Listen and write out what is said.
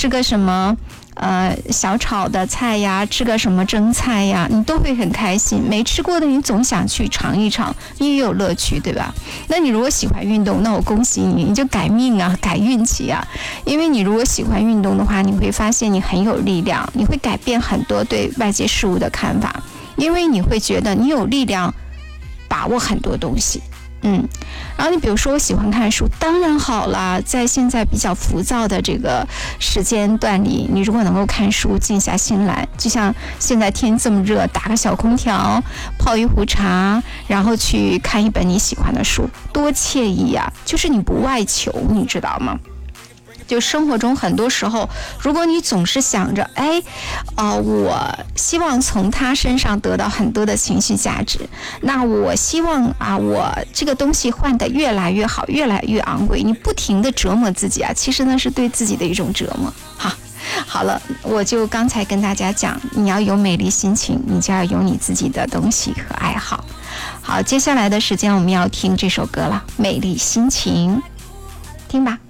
吃个什么小炒的菜呀，吃个什么蒸菜呀，你都会很开心。没吃过的你总想去尝一尝，你也有乐趣，对吧？那你如果喜欢运动，那我恭喜你，你就改命啊，改运气啊。因为你如果喜欢运动的话，你会发现你很有力量，你会改变很多对外界事物的看法，因为你会觉得你有力量把握很多东西。然后你比如说我喜欢看书，当然好了，在现在比较浮躁的这个时间段里，你如果能够看书，静下心来，就像现在天这么热，打个小空调，泡一壶茶，然后去看一本你喜欢的书，多惬意呀！就是你不外求，你知道吗？就生活中很多时候，如果你总是想着我希望从他身上得到很多的情绪价值，那我希望我这个东西换得越来越好，越来越昂贵，你不停地折磨自己啊，其实呢是对自己的一种折磨。好了，我就刚才跟大家讲，你要有美丽心情，你就要有你自己的东西和爱好。好，接下来的时间我们要听这首歌了，《美丽心情》，听吧。